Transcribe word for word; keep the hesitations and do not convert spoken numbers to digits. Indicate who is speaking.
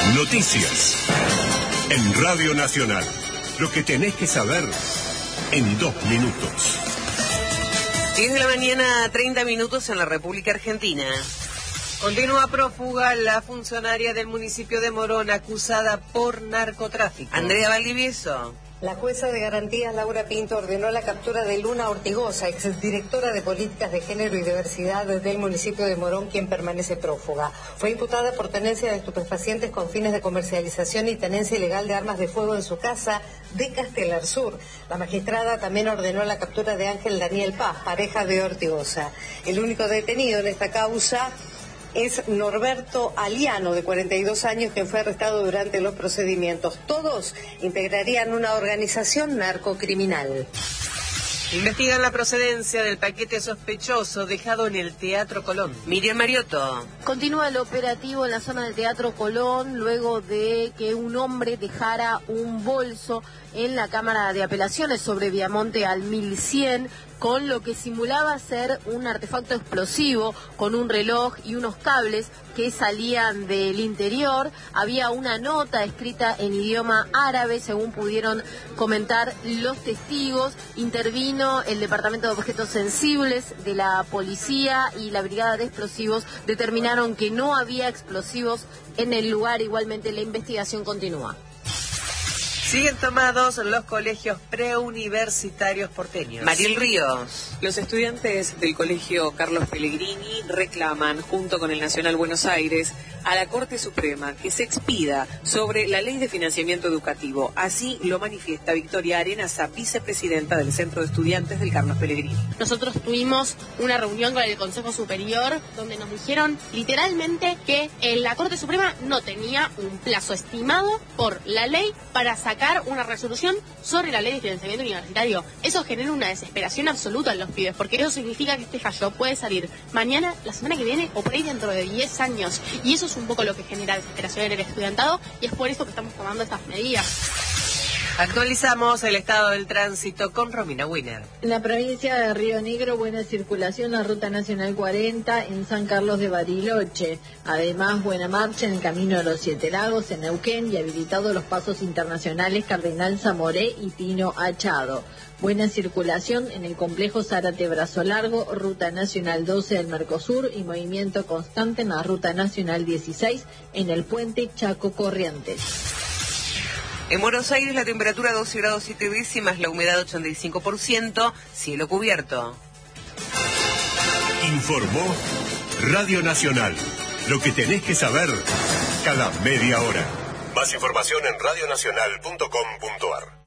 Speaker 1: Noticias en Radio Nacional. Lo que tenés que saber en dos minutos.
Speaker 2: diez de la mañana, treinta minutos en la República Argentina.
Speaker 3: Continúa prófuga la funcionaria del municipio de Morón acusada por narcotráfico.
Speaker 2: Andrea Valdivieso.
Speaker 4: La jueza de garantías Laura Pinto ordenó la captura de Luna Ortigosa, exdirectora de Políticas de Género y Diversidad del municipio de Morón, quien permanece prófuga. Fue imputada por tenencia de estupefacientes con fines de comercialización y tenencia ilegal de armas de fuego en su casa de Castelar Sur. La magistrada también ordenó la captura de Ángel Daniel Paz, pareja de Ortigosa. El único detenido en esta causa es Norberto Aliano, de cuarenta y dos años, quien fue arrestado durante los procedimientos. Todos integrarían una organización narcocriminal.
Speaker 3: Investigan la procedencia del paquete sospechoso dejado en el Teatro Colón.
Speaker 2: Miriam Mariotto.
Speaker 5: Continúa el operativo en la zona del Teatro Colón luego de que un hombre dejara un bolso en la Cámara de Apelaciones sobre Viamonte al mil cien con lo que simulaba ser un artefacto explosivo, con un reloj y unos cables que salían del interior. Había una nota escrita en idioma árabe, según pudieron comentar los testigos. Intervino el Departamento de Objetos Sensibles de la Policía y la Brigada de Explosivos. Determinaron que no había explosivos en el lugar. Igualmente la investigación continúa.
Speaker 3: Siguen tomados los colegios preuniversitarios porteños.
Speaker 2: Mariel Ríos.
Speaker 6: Los estudiantes del Colegio Carlos Pellegrini reclaman, junto con el Nacional Buenos Aires, a la Corte Suprema que se expida sobre la Ley de Financiamiento Educativo. Así lo manifiesta Victoria Arenaza, vicepresidenta del Centro de Estudiantes del Carlos Pellegrini.
Speaker 7: Nosotros tuvimos una reunión con el Consejo Superior donde nos dijeron literalmente que la Corte Suprema no tenía un plazo estimado por la ley para sacar una resolución sobre la Ley de Financiamiento Universitario. Eso genera una desesperación absoluta en los pibes, porque eso significa que este fallo puede salir mañana, la semana que viene o por ahí dentro de diez años. Y eso es un poco lo que genera desesperación en el estudiantado y es por eso que estamos tomando estas medidas.
Speaker 3: Actualizamos el estado del tránsito con Romina Winner.
Speaker 8: En la provincia de Río Negro, buena circulación en la Ruta Nacional cuarenta en San Carlos de Bariloche. Además, buena marcha en el Camino de los Siete Lagos en Neuquén y habilitados los pasos internacionales Cardenal Zamoré y Pino Achado. Buena circulación en el complejo Zárate Brazo Largo, Ruta Nacional doce del Mercosur y movimiento constante en la Ruta Nacional dieciséis en el puente Chaco Corrientes.
Speaker 2: En Buenos Aires la temperatura doce grados siete décimas, la humedad ochenta y cinco por ciento, cielo cubierto.
Speaker 1: Informó Radio Nacional. Lo que tenés que saber cada media hora. Más información en radio nacional punto com punto ar.